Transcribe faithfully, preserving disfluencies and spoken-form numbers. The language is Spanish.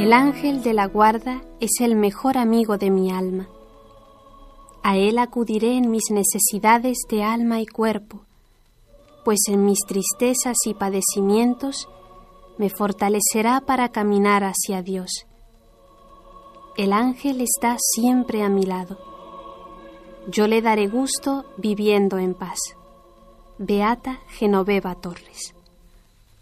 El ángel de la guarda es el mejor amigo de mi alma. A él acudiré en mis necesidades de alma y cuerpo, pues en mis tristezas y padecimientos me fortalecerá para caminar hacia Dios. El ángel está siempre a mi lado. Yo le daré gusto viviendo en paz. Beata Genoveva Torres.